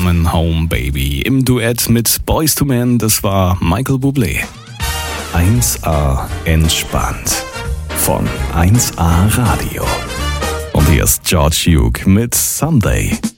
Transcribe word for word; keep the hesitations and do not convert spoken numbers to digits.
Coming Home Baby im Duett mit Boyz two Men, das war Michael Bublé. eins A entspannt von eins A Radio. Und hier ist George Duke mit Someday.